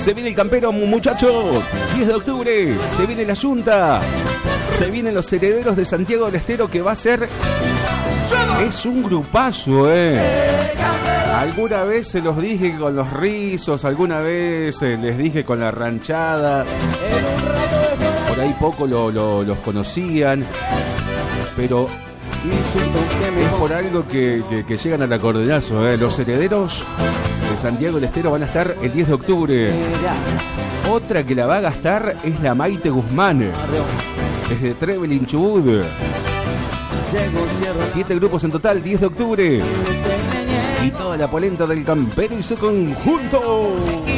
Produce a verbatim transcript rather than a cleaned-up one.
Se viene el campero, muchachos. diez de octubre. Se viene la Junta. Se vienen los herederos de Santiago del Estero, que va a ser... Es un grupazo, eh. Alguna vez se los dije con los rizos, alguna vez les dije con la ranchada. Por ahí poco lo, lo, los conocían. Pero es por algo que, que, que llegan al acordeonazo, eh. Los herederos de Santiago del Estero van a estar el diez de octubre. Otra que la va a gastar es la Maite Guzmán, desde Trevelin, Chubut. Siete grupos en total, diez de octubre. Y toda la polenta del campero y su conjunto.